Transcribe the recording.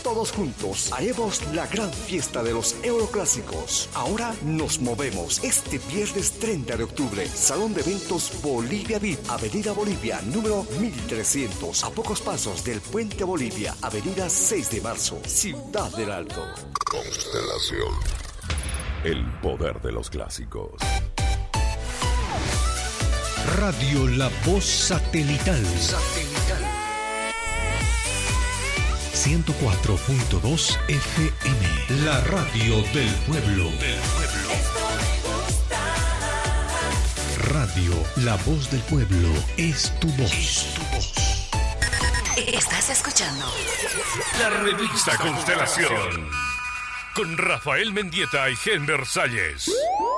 Todos juntos haremos la gran fiesta de los Euroclásicos. Ahora nos movemos este viernes 30 de octubre. Salón de Eventos Bolivia VIP, Avenida Bolivia, número 1300. A pocos pasos del Puente Bolivia, Avenida 6 de Marzo, Ciudad del Alto. Constelación. El poder de los clásicos. Radio La Voz Satelital. 104.2 FM. La radio del pueblo. Radio La Voz del Pueblo. Es tu voz. Estás escuchando la revista Constelación con Rafael Mendieta y Gen Versalles.